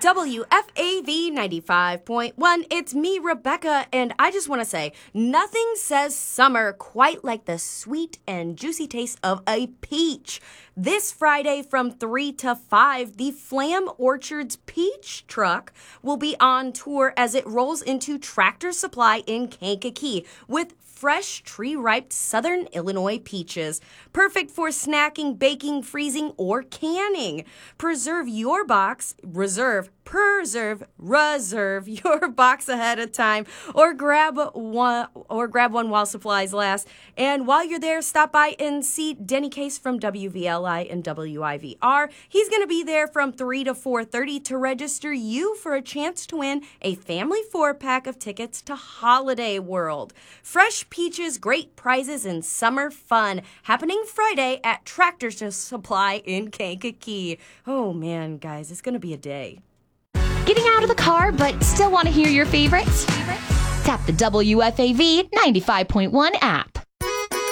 WFAV 95.1. It's me, Rebecca, and I just want to say, nothing says summer quite like the sweet and juicy taste of a peach. This Friday from 3 to 5, the Flam Orchards Peach Truck will be on tour as it rolls into Tractor Supply in Kankakee with fresh, tree-ripe Southern Illinois peaches. Perfect for snacking, baking, freezing, or canning. Preserve your box your box ahead of time, or grab one while supplies last. And while you're there, stop by and see Denny Case from WVLI and WIVR. He's going to be there from 3 to 4:30 to register you for a chance to win a family 4-pack of tickets to Holiday World. Fresh peaches, great prizes, and summer fun happening Friday at Tractor Supply in Kankakee. Oh man, guys, it's going to be a day. Getting out of the car but still want to hear your favorites? Tap the WFAV 95.1 app.